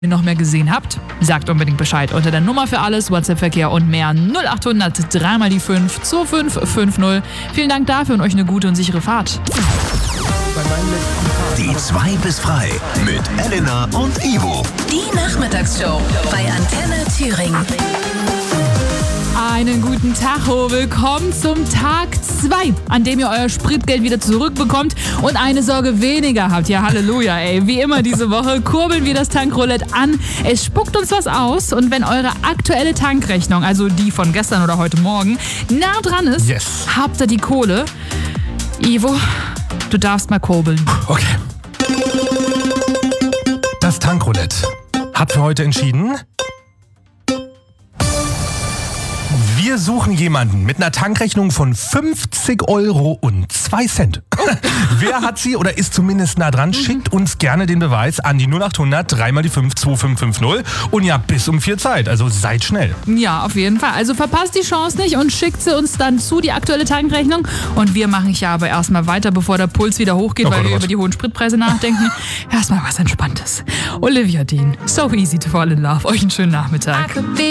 noch mehr gesehen habt, sagt unbedingt Bescheid unter der Nummer für alles, WhatsApp-Verkehr und mehr 0800 3 mal die 5 2550. Vielen Dank dafür und euch eine gute und sichere Fahrt. Die 2 bis frei mit Elena und Ivo. Die Nachmittagsshow bei Antenne Thüringen. Einen guten Tag, willkommen zum Tag 2, an dem ihr euer Spritgeld wieder zurückbekommt und eine Sorge weniger habt. Ja, Halleluja, ey. Wie immer diese Woche kurbeln wir das Tankroulette an. Es spuckt uns was aus und wenn eure aktuelle Tankrechnung, also die von gestern oder heute Morgen, nah dran ist, habt ihr die Kohle. Ivo, du darfst mal kurbeln. Okay. Das Tankroulette hat für heute entschieden: wir suchen jemanden mit einer Tankrechnung von 50 Euro und 2 Cent. Wer hat sie oder ist zumindest nah dran? Schickt uns gerne den Beweis an die 0800 3 mal die 5 2550 und ja, bis um 4 Zeit, also seid schnell. Ja, auf jeden Fall. Also verpasst die Chance nicht und schickt sie uns dann zu, die aktuelle Tankrechnung. Und wir machen ja aber erstmal weiter, bevor der Puls wieder hochgeht, weil wir über die hohen Spritpreise nachdenken. Erstmal was Entspanntes. Olivia Dean, So Easy to Fall in Love. Euch einen schönen Nachmittag.